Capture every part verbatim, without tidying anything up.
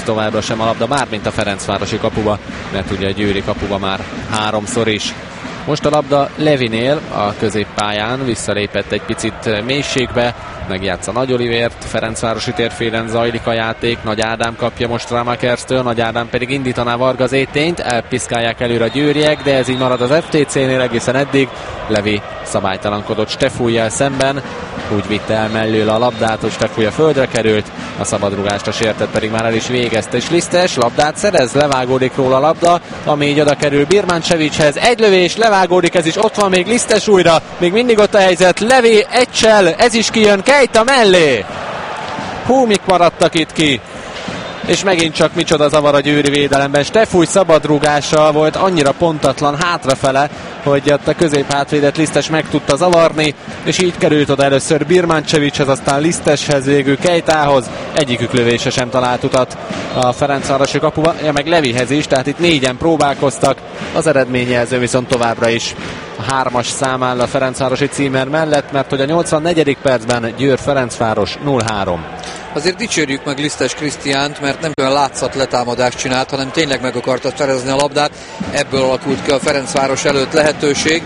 továbbra sem a labda, mármint a ferencvárosi kapuba, mert ugye a győri kapuba már háromszor is. Most a labda Levinél a középpályán, visszalépett egy picit mélységbe, megjátsza Nagy Olivért, Ferencvárosi térfélen zajlik a játék, Nagy Ádám kapja most Ramakerstől, Nagy Ádám pedig indítaná Varga Zétényt, elpiszkálják előre a győriek, de ez így marad az ef té cé-nél egészen eddig. Levi szabálytalankodott Stefújjal szemben, úgy vitte el mellőle a labdát, hogy Stefújja földre került, a szabadrugást a sértett pedig már el is végezte, és Lisztes labdát szerez, levágódik róla a labda, ami így oda kerül Birmancevicshez, egy lövés, levágódik, ez is ott van még Lisztes újra, még mindig ott a helyzet, Levi egy csel, ez is kijön Keita mellé. Hú, mik maradtak itt ki. És megint csak micsoda zavar a győri védelemben. Stefúj szabadrúgása volt annyira pontatlan hátrafele, hogy ott a középhátvédet Lisztes meg tudta zavarni, és így került oda először Birmancevicshez, aztán Liszteshez, végül Keitához. Egyikük lövése sem talált utat a ferencvárosi kapuba, ja, meg Levihez is, tehát itt négyen próbálkoztak. Az eredményjelző viszont továbbra is a hármas szám áll a ferencvárosi címer mellett, mert hogy a nyolcvannegyedik percben Győr Ferencváros nulla három. Azért dicsérjük meg Lisztes Krisztiánt, mert nem olyan látszat letámadást csinált, hanem tényleg meg akarta szerezni a labdát. Ebből alakult ki a Ferencváros előtt lehetőség,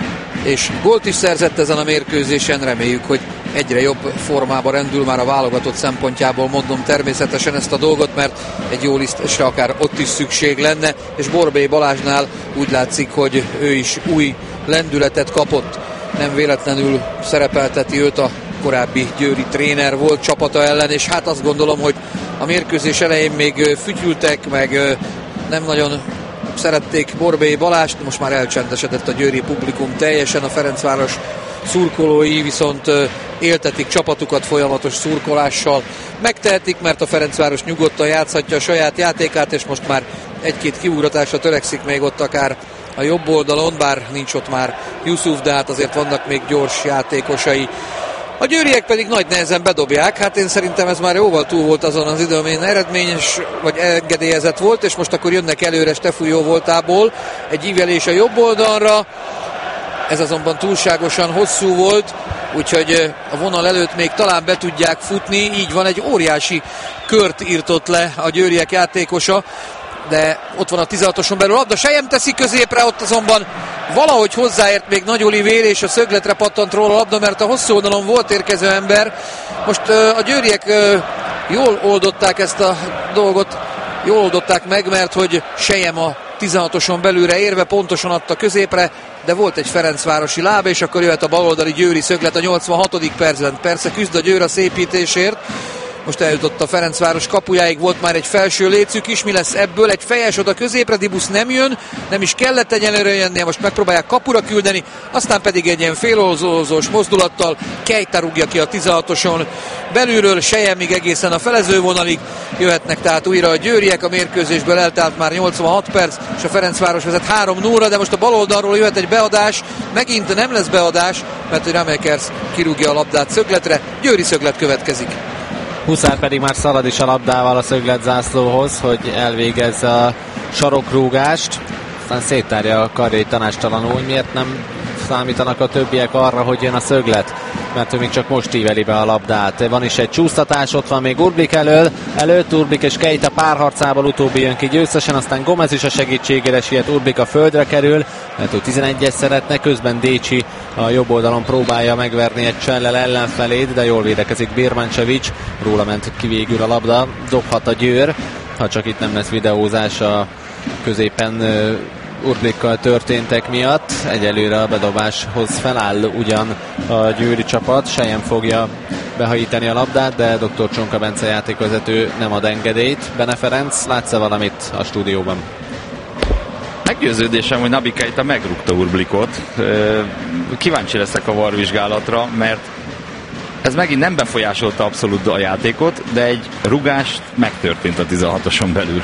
és gólt is szerzett ezen a mérkőzésen. Reméljük, hogy egyre jobb formába rendül már a válogatott szempontjából, mondom természetesen ezt a dolgot, mert egy jó Lisztesre akár ott is szükség lenne, és Borbély Balázsnál úgy látszik, hogy ő is új lendületet kapott. Nem véletlenül szerepelteti őt, a korábbi győri tréner volt csapata ellen, és hát azt gondolom, hogy a mérkőzés elején még fütyültek, meg nem nagyon szerették Borbély Balást, most már elcsendesedett a győri publikum teljesen, a Ferencváros szurkolói viszont éltetik csapatukat folyamatos szurkolással. Megtehetik, mert a Ferencváros nyugodtan játszhatja a saját játékát, és most már egy-két kiugratásra törekszik még ott akár a jobb oldalon, bár nincs ott már Yusuf, de hát azért vannak még gyors játékosai. A győriek pedig nagy nehezen bedobják, hát én szerintem ez már jóval túl volt azon az időn, amin eredményes vagy engedélyezett volt, és most akkor jönnek előre Stefúj jó voltából, egy ívelés a jobb oldalra, ez azonban túlságosan hosszú volt, úgyhogy a vonal előtt még talán be tudják futni, így van, egy óriási kört írtott le a győriek játékosa, de ott van a tizenhatoson belül a labda, Sejem teszi középre, ott azonban valahogy hozzáért még Nagy Olivér, és a szögletre pattant róla a labda, mert a hosszú oldalon volt érkező ember. Most uh, a győriek uh, jól oldották ezt a dolgot, jól oldották meg, mert hogy Sejem a tizenhatoson belülre érve pontosan adta középre, de volt egy ferencvárosi láb, és akkor jöhet a baloldali győri szöglet a nyolcvanhatodik percben. Persze küzd a Győr a szépítésért. Most eljutott a Ferencváros kapujáig, volt már egy felső létszük is, mi lesz ebből? Egy fejes oda középre, Dibusz nem jön, nem is kellett egyenlőre jönnie, most megpróbálják kapura küldeni, aztán pedig egy ilyen félolzós mozdulattal Keita rúgja ki a tizenhatoson belülről, Sejemig egészen a felezővonalig, jöhetnek tehát újra a győriek, a mérkőzésből eltelt már nyolcvanhat perc, és a Ferencváros vezet három nulla, de most a bal oldalról jöhet egy beadás, megint nem lesz beadás, mert hogy Ramekers kirúgja a labdát szögletre, győri szöglet következik. Huszár pedig már szalad is a labdával a szöglet zászlóhoz, hogy elvégezze a sarokrúgást. Aztán széttárja a karjait tanástalanul, hogy miért nem számítanak a többiek arra, hogy jön a szöglet, mert ő még csak most íveli be a labdát. Van is egy csúsztatás, ott van még Urbik elől, előtt Urbik és Keita párharcából utóbbi jön ki győztesen, aztán Gomez is a segítségére siet, Urbik a földre kerül, mert ő tizenegyes szeretne, közben Décsi a jobb oldalon próbálja megverni egy csellel ellenfelét, de jól védekezik Birmancevics, róla ment ki végül a labda, dobhat a Győr, ha csak itt nem lesz videózás a középen Urblikkal történtek miatt. Egyelőre a bedobáshoz feláll ugyan a győri csapat, Sejem fogja behajítani a labdát, de dr. Csonka Bence játékvezető nem ad engedélyt. Bene Ferenc, látsz-e valamit a stúdióban? Meggyőződésem, hogy Nabi Keita megrúgta Urblikot. Kíváncsi leszek a varvizsgálatra, mert ez megint nem befolyásolta abszolút a játékot, de egy rugás megtörtént a tizenhatoson belül.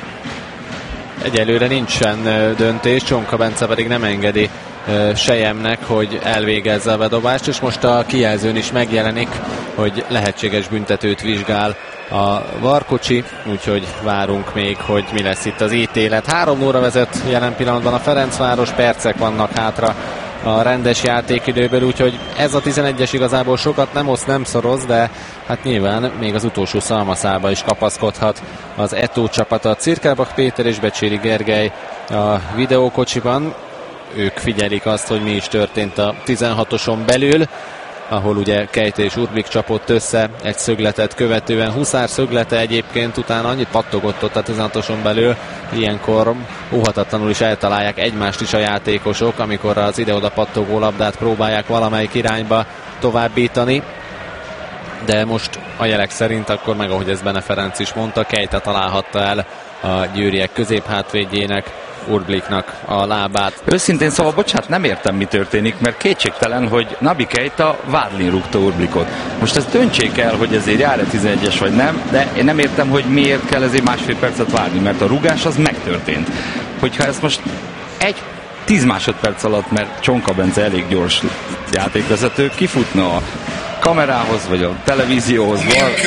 Egyelőre nincsen döntés, Csonka Bence pedig nem engedi Sejemnek, hogy elvégezze a bedobást, és most a kijelzőn is megjelenik, hogy lehetséges büntetőt vizsgál a Varkocsi, úgyhogy várunk még, hogy mi lesz itt az ítélet. három nulla vezet jelen pillanatban a Ferencváros, percek vannak hátra a rendes játékidőből, úgyhogy ez a tizenegyes igazából sokat nem osz, nem szoroz, de hát nyilván még az utolsó szalmaszába is kapaszkodhat az Eto csapata. Cirkelbach Péter és Becséri Gergely a videókocsiban. Ők figyelik azt, hogy mi is történt a tizenhatoson belül, ahol ugye Kejta és Urblik csapott össze egy szögletet követően. Huszár szöglete egyébként utána annyit pattogott ott a tizenhatoson belül, ilyenkor óhatatlanul is eltalálják egymást is a játékosok, amikor az ide-oda pattogó labdát próbálják valamelyik irányba továbbítani. De most a jelek szerint akkor meg, ahogy ezt Bene Ferenc is mondta, Kejta találhatta el a győriek középhátvédjének, Urbliknak a lábát. Őszintén szóval, bocsánat, nem értem, mi történik, mert kétségtelen, hogy Nabi Kejta vádlin rúgta Urblikot. Most ezt döntsék el, hogy ezért jár-e tizenegyes vagy nem, de én nem értem, hogy miért kell ezért másfél percet várni, mert a rúgás az megtörtént. Hogyha ez most egy tíz másodperc alatt, mert Csonka Bence elég gyors játékvezető, kifutna a kamerához, vagy a televízióhoz,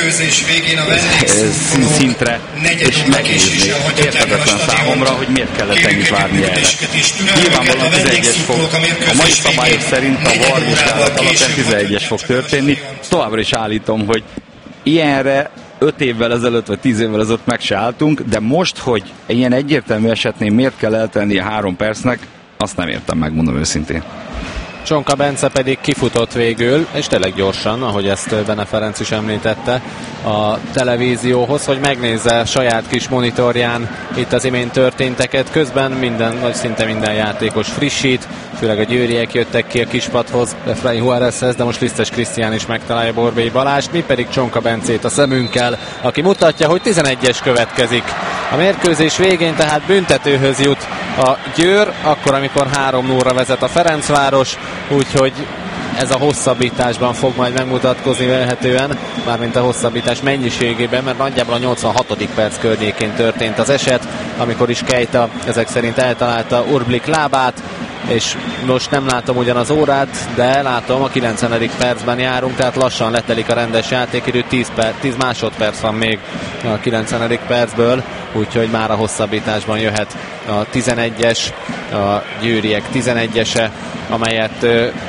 szintre, és megnézni. Érthetetlen számomra, hogy miért kellett ennyit várni erre. Nyilvánvalóan tizenegyes fog, a mai szabályok szerint a VAR vizsgálat alapján tizenegyes fog történni. Továbbra is állítom, hogy ilyenre öt évvel ezelőtt, vagy tíz évvel ezelőtt meg se álltunk, de most, hogy ilyen egyértelmű esetnél miért kell eltenni a három percnek, azt nem értem, megmondom őszintén. Csonka Bence pedig kifutott végül, és tényleg gyorsan, ahogy ezt Bene Ferenc is említette, a televízióhoz, hogy megnézze saját kis monitorján itt az imént történteket. Közben minden, vagy szinte minden játékos frissít, főleg a győriek jöttek ki a kispadhoz, Efraim Juárezhez, de most Lisztes Krisztián is megtalálja Borbély Balást, mi pedig Csonka Bencét a szemünkkel, aki mutatja, hogy tizenegyes következik. A mérkőzés végén tehát büntetőhöz jut a Győr, akkor, amikor három nullra vezet a Ferencváros, úgyhogy ez a hosszabbításban fog majd megmutatkozni vélhetően, mármint a hosszabbítás mennyiségében, mert nagyjából a nyolcvanhatodik perc környékén történt az eset, amikor is Kejta ezek szerint eltalálta Urblik lábát, és most nem látom ugyan az órát, de látom, a kilencvenedik percben járunk, tehát lassan letelik a rendes játékidő, tíz, per, tíz másodperc van még a kilencvenedik percből, úgyhogy már a hosszabbításban jöhet a tizenegyes, a győriek tizenegyese, amelyet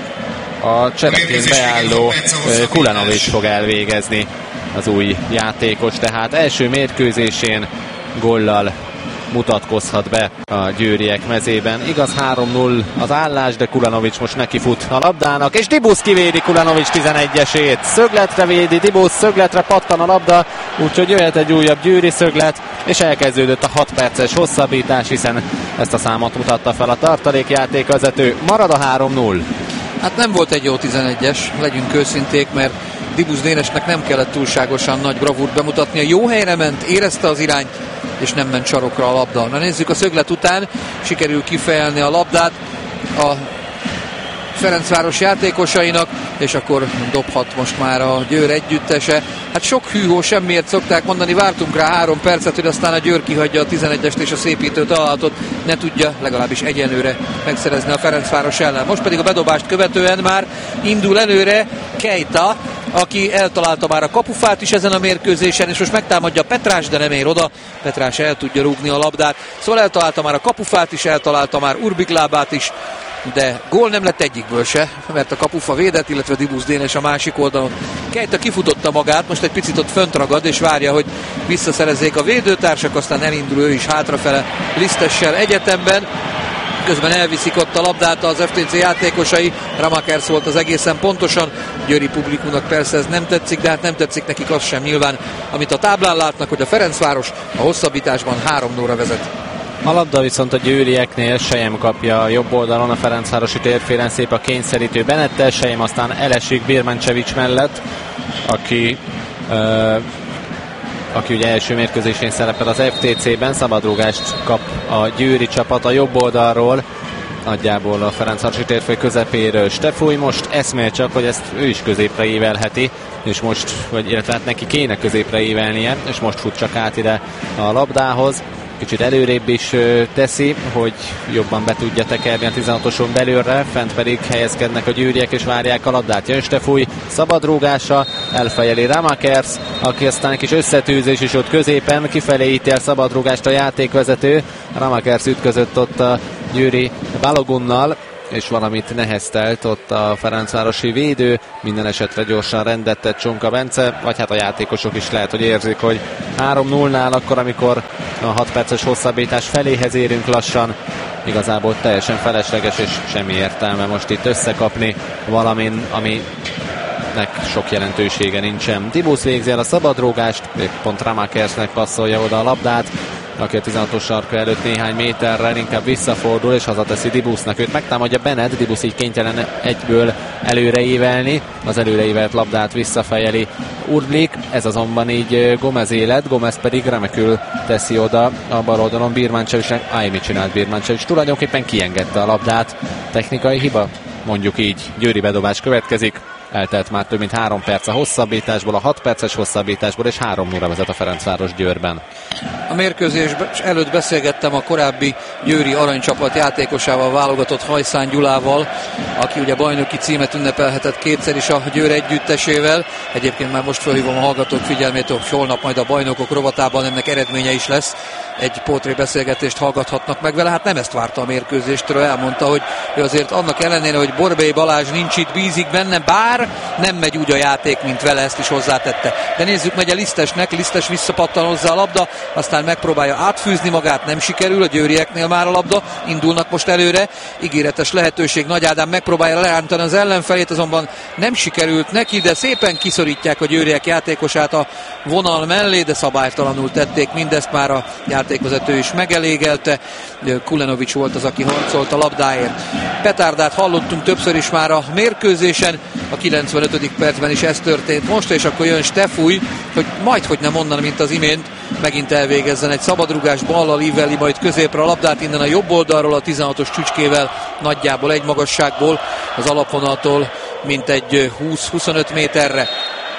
a csereként beálló Kulanovics fog elvégezni, az új játékos, tehát első mérkőzésén góllal mutatkozhat be a győriek mezében. Igaz, három null az állás, de Kulanovics most neki fut a labdának, és Dibusz kivédi Kulanovics tizenegyesét. Szögletre védi Dibusz, szögletre pattan a labda, úgyhogy jöhet egy újabb győri szöglet, és elkezdődött a hat perces hosszabbítás, hiszen ezt a számot mutatta fel a tartalékjátékvezető. Marad a három null. Hát nem volt egy jó tizenegyes, legyünk őszinték, mert Dibusz Dénesnek nem kellett túlságosan nagy bravúrt bemutatnia. Jó helyre ment, érezte az irányt, és nem ment sarokra a labda. Na nézzük, a szöglet után sikerül kifejelni a labdát a Ferencváros játékosainak, és akkor dobhat most már a Győr együttese. Hát sok hűhó, semmiért szokták mondani, vártunk rá három percet, hogy aztán a Győr kihagyja a tizenegyest és a szépítő találatot ne tudja legalábbis egyenlőre megszerezni a Ferencváros ellen. Most pedig a bedobást követően már indul előre Kejta, aki eltalálta már a kapufát is ezen a mérkőzésen, és most megtámadja Petrás, de nem ér oda. Petrás el tudja rúgni a labdát. Szóval eltalálta már a kapufát is, eltalálta már Urbik lábát is, de gól nem lett egyikből se, mert a kapufa védett, illetve Dibusz Dénes a másik oldalon. Kejta kifutotta magát, most egy picit ott fönt ragad, és várja, hogy visszaszerezzék a védőtársak, aztán elindul ő is hátrafele Lisztessel egyetemben. Közben elviszik ott a labdát az ef té cé játékosai, Ramakers volt az egészen pontosan, győri publikumnak persze ez nem tetszik, de hát nem tetszik nekik az sem nyilván, amit a táblán látnak, hogy a Ferencváros a hosszabbításban három nullra vezet. A labda viszont a győrieknél Sejem kapja a jobb oldalon, a Ferencvárosi térfélen szép a kényszerítő Benettel, Sejem aztán elesik Birmancevic mellett, aki ö, aki ugye első mérkőzésén szerepel az ef té cében, szabadrúgást kap a győri csapat a jobb oldalról, nagyjából a Ferencvárosi térfél közepéről. Stefúj most eszmél csak, hogy ezt ő is középre ívelheti, és most, vagy illetve hát neki kéne középre ívelnie, és most fut csak át ide a labdához. Kicsit előrébb is teszi, hogy jobban be tudja tekerni a tizenhatoson belőle, fent pedig helyezkednek a győriek és várják a labdát. Jön Stefúj szabadrúgása, elfejeli Ramakers, aki aztán egy kis összetűzés is ott középen, kifelé ítél szabadrúgást a játékvezető. Ramakers ütközött ott a győri Balogunnal, és valamit neheztelt ott a ferencvárosi védő. Minden esetre gyorsan rendet tett Csonka Bence, vagy hát a játékosok is lehet, hogy érzik, hogy három nullnál akkor, amikor a hat perces hosszabbítás feléhez érünk lassan, igazából teljesen felesleges, és semmi értelme most itt összekapni valamin, ami sok jelentősége nincsen. Dibusz végzi el a szabadrúgást, pont Ramakersnek passzolja oda a labdát, aki a tizenhatos sarka előtt néhány méterrel inkább visszafordul, és hazateszi Dibusznak. Őt megtámadja Bennett, Dibusz így kénytelen egyből előreívelni, az előreívelt labdát visszafejeli Urblik, ez azonban így Gomez élet, Gomez pedig remekül teszi oda a bal oldalon Birmancevicsnek. Áj, mit csinált Birmancevics? Tulajdonképpen kiengedte a labdát. Technikai hiba? Mondjuk így. Győri bedobás következik. Eltelt már több mint három perc a hosszabbításból, a hat perces hosszabbításból, és három nulla vezet a Ferencváros Győrben. A mérkőzés előtt beszélgettem a korábbi győri aranycsapat játékosával, válogatott Hajszán Gyulával, aki ugye bajnoki címet ünnepelhetett kétszer is a Győr együttesével. Egyébként már most felhívom a hallgatók figyelmét, hogy holnap majd a bajnokok rovatában ennek eredménye is lesz. Egy pótré beszélgetést hallgathatnak meg vele. Hát nem ezt várta a mérkőzéstől, elmondta, hogy ő azért annak ellenére, hogy Borbély Balázs nincs itt, bízik benne, bár nem megy úgy a játék, mint vele, ezt is hozzátette. De nézzük, megy a Lisztesnek, Lisztes visszapattan hozzá a labda, aztán megpróbálja átfűzni magát, nem sikerül, a győrieknél már a labda, indulnak most előre, ígéretes lehetőség, Nagy Ádám megpróbálja lerántani az ellenfelét, azonban nem sikerült neki, de szépen kiszorítják a győriek játékosát a vonal mellé, de szabálytalanul tették mindezt, már a játékvezető is megelégelte. Kulenovics volt az, aki harcolt a labdáért. Petárdát hallottunk többször is már a mérkőzésen, a kilencvenötödik percben is ez történt most, és akkor jön Stefúj, hogy majd hogy nem onnan, mint az imént, megint elvégezzen egy szabadrugás, ballal íveli majd középre a labdát, innen a jobb oldalról a tizenhatos csücskével, nagyjából egy magasságból, az alapvonaltól mintegy húsz-huszonöt méterre.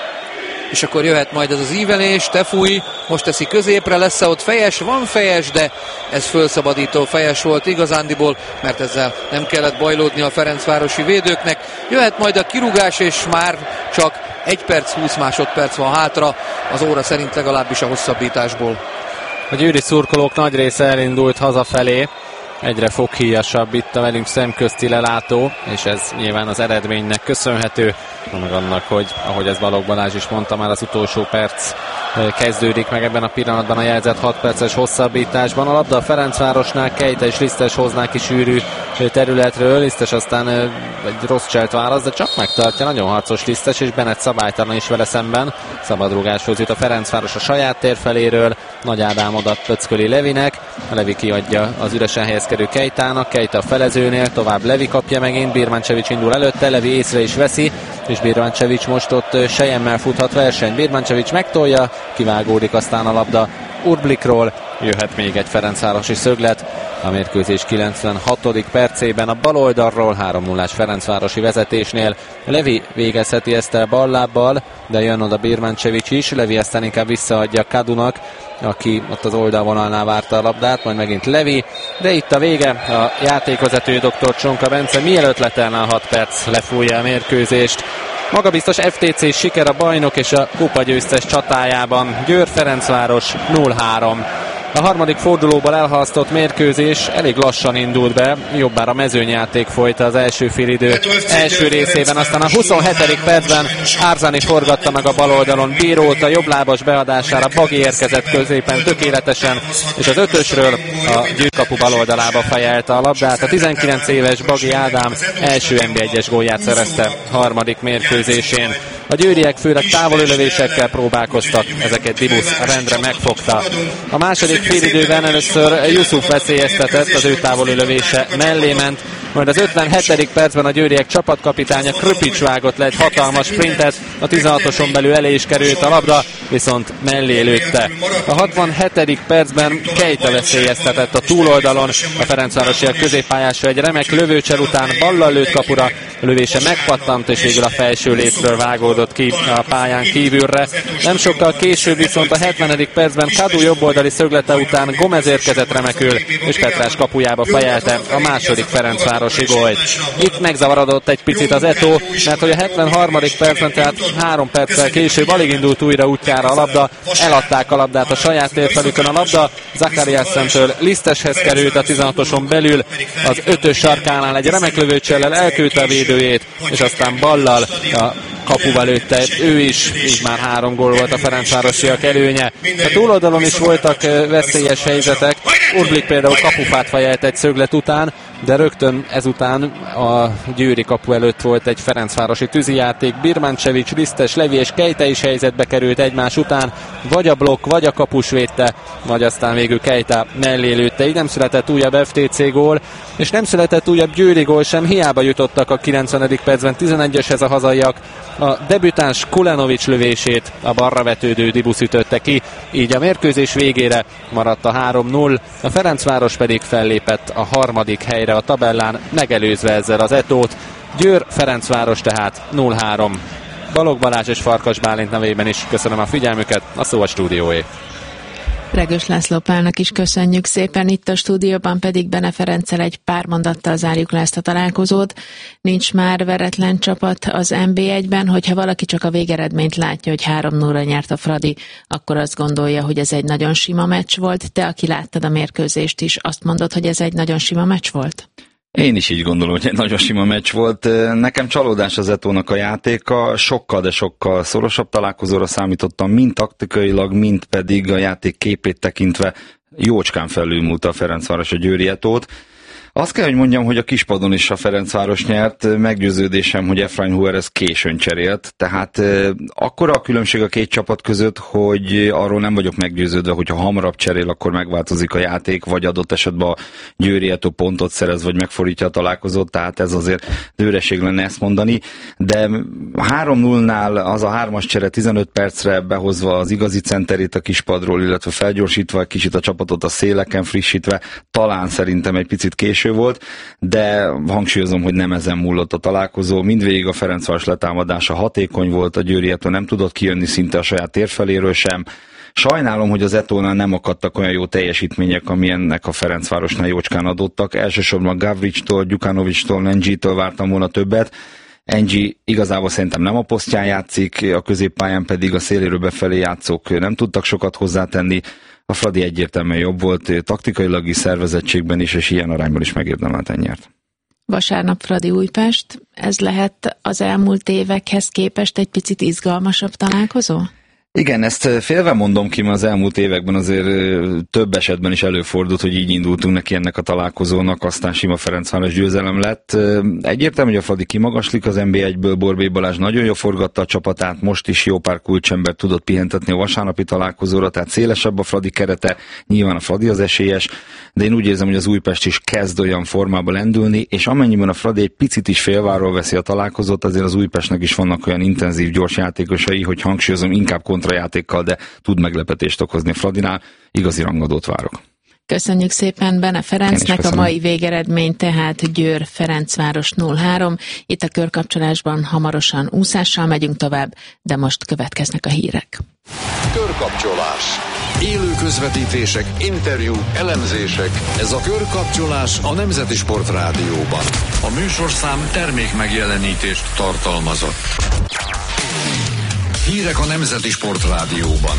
És akkor jöhet majd ez az ívelés, Stefúj most teszi középre, lesz-e ott fejes? Van fejes, de ez fölszabadító fejes volt igazándiból, mert ezzel nem kellett bajlódni a ferencvárosi védőknek. Jöhet majd a kirúgás, és már csak egy perc, húsz másodperc van hátra, az óra szerint legalábbis a hosszabbításból. A győri szurkolók nagy része elindult hazafelé, egyre foghíjasabb itt a velünk szemközti lelátó, és ez nyilván az eredménynek köszönhető, meg annak, hogy ahogy ez Balogh Balázs is mondta, már az utolsó perc kezdődik meg ebben a pillanatban a jelzett hat perces hosszabbításban. A labda a Ferencvárosnál, Kejta és Lisztes hoznák ki sűrű területről, Lisztes aztán egy rossz cselt választ, de csak megtartja, nagyon harcos Lisztes, és Bennett szabálytalan is vele szemben. Szabadrugáshoz jut a Ferencváros a saját tér feléről, Nagy Ádám oda pöcköli Levinek, a Levi kiadja az üresen helyezkedő Kejtának, Kejta a felezőnél, tovább Levi kapja megint, Birmancevics indul előtte, Levi észre is veszi, és Birmancevics most ott sejemmel futhat verseny. Birmancevics megtolja, kivágódik aztán a labda Urblikról, jöhet még egy ferencvárosi szöglet a mérkőzés kilencvenhatodik percében a bal oldalról, három nullás ferencvárosi vezetésnél. Levi végezheti ezt el ballábbal, de jön oda Birmancevics is, Levi aztán inkább visszaadja Kadunak, aki ott az oldalvonalnál várta a labdát, majd megint Levi, de itt a vége, a játékvezető dr. Csonka Bence mielőtt letelne a hat perc, lefújja a mérkőzést. Magabiztos ef té cé siker a bajnok és a kupagyőztes csatájában. Győr-Ferencváros nulla három. A harmadik fordulóból elhalasztott mérkőzés elég lassan indult be, jobbára mezőnyjáték folyt az első félidő első részében, aztán a huszonhetedik percben Árzani forgatta meg a bal oldalon Bírót, a jobblábas beadására Bagi érkezett középen tökéletesen, és az ötösről a Győrkapu bal oldalába fejelte a labdát. A tizenkilenc éves Bagi Ádám első en bé egyes gólját szerezte harmadik mérkőzésén. A győriek főleg távolölésekkel próbálkoztak, ezeket Dibusz rendre megfogta. A második félidőben először Jusuf veszélyeztetett, az ő távolölövése mellé ment, majd az ötvenhetedik percben a győriek csapatkapitánya Kröpics vágott le egy hatalmas sprintet, a tizenhatoson belül elé is került a labda, viszont mellé lőtte. A hatvanhetedik percben Kejta veszélyeztetett a túloldalon, a ferencvárosiak középpályásra egy remek lövőcsel után ballal lőtt kapura, a lövése megpattant, és végül a felső létről vágódott ki a pályán kívülre. Nem sokkal később viszont a hetvenedik percben Kadu jobboldali szöglete után Gomez érkezett remekül, és Petrás kapujába fejelte a második Ferencváros Ferencvárosi gólt. Itt megzavarodott egy picit az Eto, mert hogy a hetvenharmadik percben, tehát három perccel később alig indult újra útjára a labda, eladták a labdát a saját térfelükön, a labda Zakariasszentől Liszteshez került a tizenhatoson belül, az ötös sarkánál egy remek lövőcsellel elküldte a védőjét, és aztán ballal a kapuba lőtte ő is, így már három gól volt a ferencvárosiak előnye. A túloldalon is voltak veszélyes helyzetek, Urblik például kapufát vajelt egy szöglet után, de rögtön ezután a győri kapu előtt volt egy ferencvárosi tűzijáték, Birmancevic, Lisztes, Levi és Kejte is helyzetbe került egymás után, vagy a blokk, vagy a kapus védte, vagy aztán végül Kejte mellé lőtte, így nem született újabb ef té cé gól, és nem született újabb győri gól sem, hiába jutottak a kilencvenedik percben tizenegyeshez a hazaiak. A debütáns Kulenovics lövését a balra vetődő Dibusz ütötte ki, így a mérkőzés végére maradt a három null, a Ferencváros pedig fellépett a harmadik helyre a tabellán, megelőzve ezzel az Etót. Győr Ferencváros tehát nulla három. Balogh Balázs és Farkas Bálint nevében is köszönöm a figyelmüket, a szó a stúdióé. Regős László Pálnak is köszönjük szépen, itt a stúdióban pedig Bene Ferenccel egy pár mondattal zárjuk le ezt a találkozót. Nincs már veretlen csapat az en bé egyben, hogyha valaki csak a végeredményt látja, hogy három nullra nyert a Fradi, akkor azt gondolja, hogy ez egy nagyon sima meccs volt. Te, aki láttad a mérkőzést is, azt mondod, hogy ez egy nagyon sima meccs volt? Én is így gondolom, hogy egy nagyon sima meccs volt. Nekem csalódás az Etónak a játéka, sokkal, de sokkal szorosabb találkozóra számítottam, mind taktikailag, mind pedig a játék képét tekintve jócskán felülmúlta a Ferencváros a győri Etót. Azt kell, hogy mondjam, hogy a kispadon is a Ferencváros nyert, meggyőződésem, hogy Efrain Juarez későn cserélt, tehát akkora a különbség a két csapat között, hogy arról nem vagyok meggyőződve, hogyha hamarabb cserél, akkor megváltozik a játék, vagy adott esetben a győri Etó pontot szerez, vagy megfordítja a találkozót, tehát ez azért dőreség lenne ezt mondani, de három nullnál az a hármas csere tizenöt percre behozva az igazi centerét a kispadról, illetve felgyorsítva egy kicsit a csapatot a széleken frissítve, talán szerintem egy picit késő volt, de hangsúlyozom, hogy nem ezen múlott a találkozó. Mindvégig a Ferencváros letámadása hatékony volt, a győri Etó nem tudott kijönni szinte a saját térfeléről sem. Sajnálom, hogy az Etónál nem akadtak olyan jó teljesítmények, amilyennek a Ferencvárosnál jócskán adottak. Elsősorban Gavricstól, Gyukanovicstól, Nengyitől vártam volna többet. Engi igazából szerintem nem a posztján játszik, a középpályán pedig a széléről befelé játszók nem tudtak sokat hozzátenni. A Fradi egyértelműen jobb volt, taktikailag is, szervezettségben is, és ilyen arányban is megérdemelten nyert. Vasárnap Fradi Újpest, ez lehet az elmúlt évekhez képest egy picit izgalmasabb találkozó? Igen, ezt félve mondom ki, mert az elmúlt években azért több esetben is előfordult, hogy így indultunk neki ennek a találkozónak, aztán sima Ferencváros győzelem lett. Egyértelmű, hogy a Fradi kimagaslik az en bé egyből, Borbély Balázs nagyon jól forgatta a csapatát, most is jó pár kulcsember tudott pihentetni a vasárnapi találkozóra, tehát szélesebb a Fradi kerete, nyilván a Fradi az esélyes, de én úgy érzem, hogy az Újpest is kezd olyan formába lendülni, és amennyiben a Fradi egy picit is félváról veszi a találkozót, azért az Újpestnek is vannak olyan intenzív, gyors játékosai, hogy hangsúlyozom, inkább kontrajátékkal, de tud meglepetést okozni a Fradinál. Igazi rangadót várok. Köszönjük szépen Bene Ferencnek, a mai végeredmény tehát Győr Ferencváros nulla három. Itt a körkapcsolásban hamarosan úszással megyünk tovább, de most következnek a hírek. Körkapcsolás. Élő közvetítések, interjúk, elemzések. Ez a Körkapcsolás a Nemzeti Sport Rádióban. A műsorszám termék megjelenítést tartalmazott. Hírek a Nemzeti Sport Rádióban.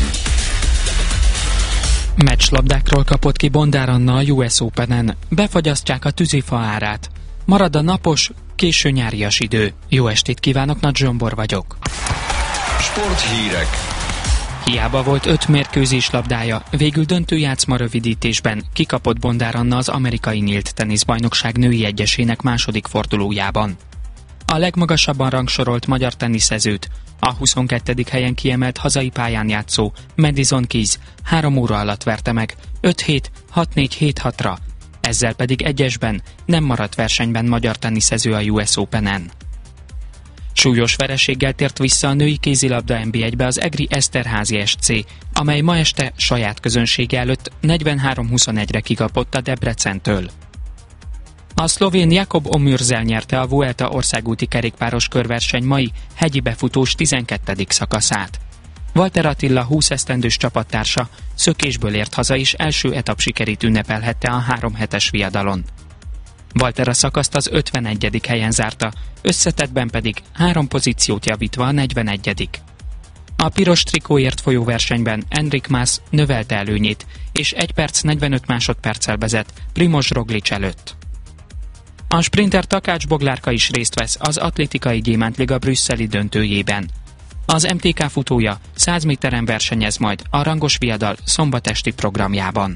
Meccslabdákról kapott ki Bondár Anna a u es Openen. Befagyasztják a tűzifa árát. Marad a napos, késő nyárias idő. Jó estét kívánok, Nagy Zsombor vagyok. Sporthírek. Hiába volt öt mérkőzés labdája, végül döntőjátszma rövidítésben kikapott Bondár Anna az amerikai nyílt teniszbajnokság női egyesének második fordulójában. A legmagasabban rangsorolt magyar teniszezőt, a huszonkettedik helyen kiemelt hazai pályán játszó Madison Keys három óra alatt verte meg, öt hét, hat négy, hét hatra, ezzel pedig egyesben nem maradt versenyben magyar teniszező a u es Openen. Súlyos vereséggel tért vissza a női kézilabda en bé egybe az egri Eszterházy es cé, amely ma este saját közönsége előtt negyvenhárom huszonegyre kikapott a Debrecentől. A szlovén Jakob Omürzel nyerte a Vuelta országúti kerékpáros körverseny mai hegyi befutós tizenkettedik szakaszát. Walter Attila húsz esztendős csapattársa szökésből ért haza és első etap sikerét ünnepelhette a három hetes viadalon. Walter a szakaszt az ötvenegyedik helyen zárta, összetettben pedig három pozíciót javítva a negyvenegyedik A piros trikóért folyó versenyben Enric Mas növelte előnyét, és egy perc negyvenöt másodperccel vezet Primož Roglič előtt. A sprinter Takács Boglárka is részt vesz az Atlétikai Gyémántliga brüsszeli döntőjében. Az em té ká futója száz méteren versenyez majd a rangos viadal szombatesti programjában.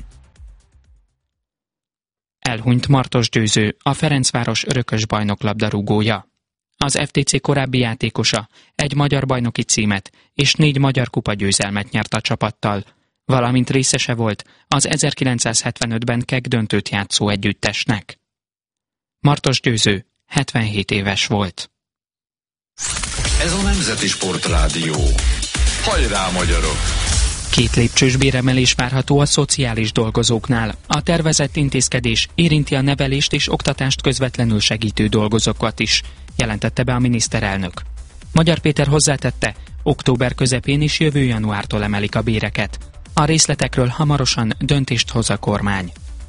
Elhunyt Martos Győző, a Ferencváros örökös bajnok labdarúgója. Az ef té cé korábbi játékosa egy magyar bajnoki címet és négy magyar kupa győzelmet nyert a csapattal, valamint részese volt az ezerkilencszázhetvenötben keg döntőt játszó együttesnek. Martos Győző hetvenhét éves volt. Ez a Nemzeti Sportrádió. Hajrá, magyarok! Két lépcsős béremelés várható a szociális dolgozóknál. A tervezett intézkedés érinti a nevelést és oktatást közvetlenül segítő dolgozókat is, jelentette be a miniszterelnök. Magyar Péter hozzátette, október közepén és jövő januártól emelik a béreket. A részletekről hamarosan döntést hoz a kormány.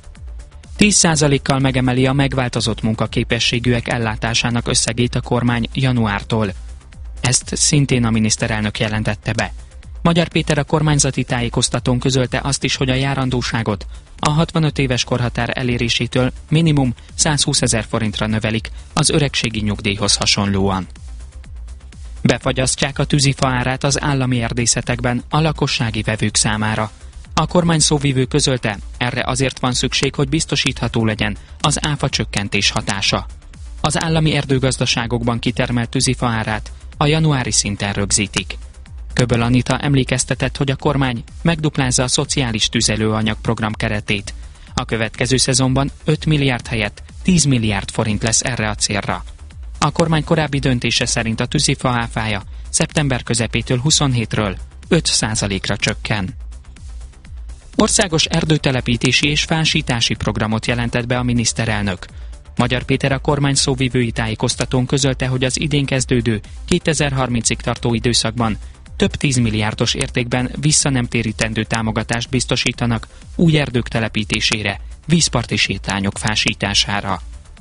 tíz százalékkal megemeli a megváltozott munkaképességűek ellátásának összegét a kormány januártól. Ezt szintén a miniszterelnök jelentette be. Magyar Péter a kormányzati tájékoztatón közölte azt is, hogy a járandóságot a hatvanöt éves korhatár elérésétől minimum százhúszezer forintra növelik az öregségi nyugdíjhoz hasonlóan. Befagyasztják a tűzifa árát az állami erdészetekben a lakossági vevők számára. A kormány szóvivő közölte, erre azért van szükség, hogy biztosítható legyen az áfa csökkentés hatása. Az állami erdőgazdaságokban kitermelt tűzifa árát a januári szinten rögzítik. Köböl Anita emlékeztetett, hogy a kormány megduplázza a szociális tüzelőanyag program keretét. A következő szezonban öt milliárd helyett tíz milliárd forint lesz erre a célra. A kormány korábbi döntése szerint a tűzifa áfája szeptember közepétől huszonhétről öt százalékra csökken. Országos erdőtelepítési és fásítási programot jelentett be a miniszterelnök. Magyar Péter a kormány szóvivői tájékoztatón közölte, hogy az idén kezdődő kétezer-harmincig tartó időszakban több tízmilliárdos értékben visszanemtérítendő támogatást biztosítanak új erdők telepítésére, vízparti sétányok fásítására.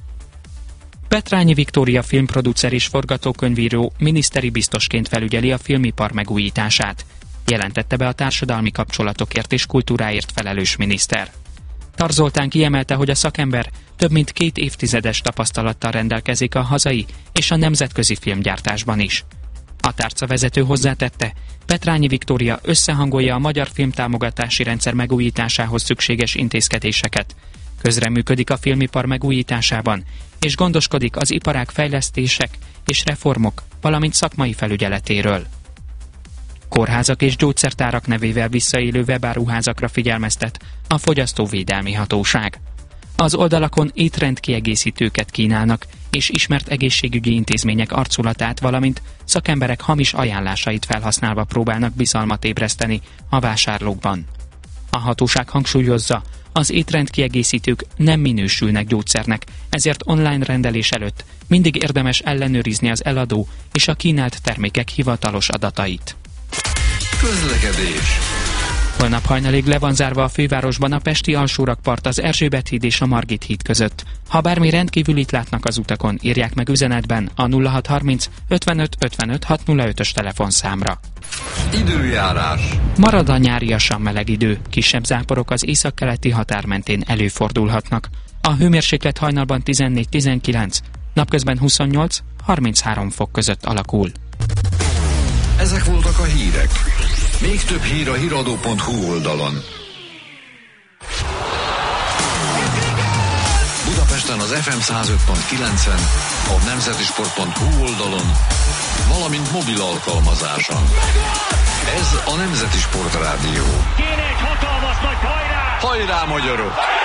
Petrányi Viktória filmproducer és forgatókönyvíró miniszteri biztosként felügyeli a filmipar megújítását, jelentette be a társadalmi kapcsolatokért és kultúráért felelős miniszter. Tar Zoltán kiemelte, hogy a szakember több mint két évtizedes tapasztalattal rendelkezik a hazai és a nemzetközi filmgyártásban is. A tárcavezető hozzátette, Petrányi Viktória összehangolja a magyar filmtámogatási rendszer megújításához szükséges intézkedéseket, közreműködik a filmipar megújításában, és gondoskodik az iparág fejlesztések és reformok, valamint szakmai felügyeletéről. Kórházak és gyógyszertárak nevével visszaélő webáruházakra figyelmeztet a Fogyasztóvédelmi Hatóság. Az oldalakon étrendkiegészítőket kínálnak, és ismert egészségügyi intézmények arculatát, valamint szakemberek hamis ajánlásait felhasználva próbálnak bizalmat ébreszteni a vásárlókban. A hatóság hangsúlyozza, az étrendkiegészítők nem minősülnek gyógyszernek, ezért online rendelés előtt mindig érdemes ellenőrizni az eladó és a kínált termékek hivatalos adatait. Közlekedés. Holnap hajnalig le van zárva a fővárosban a pesti alsórakpart az Erzsébet híd és a Margit híd között. Ha bármi rendkívülit látnak az utakon, írják meg üzenetben a nulla hat harminc ötvenöt ötvenöt hatszázötös telefonszámra. Időjárás. Marad a nyáriasan meleg idő, kisebb záporok az északkeleti határ mentén előfordulhatnak. A hőmérséklet hajnalban tizennégy-tizenkilenc, napközben huszonnyolc harminchárom fok között alakul. Ezek voltak a hírek. Még több hír a híradó pont hu oldalon. Budapesten az ef em száz öt pont kilencen, a nemzetisport pont hu oldalon, valamint mobil alkalmazáson. Ez a Nemzeti Sportrádió. Kéne egy hatalmas nagy hajrá! Hajrá, magyarok!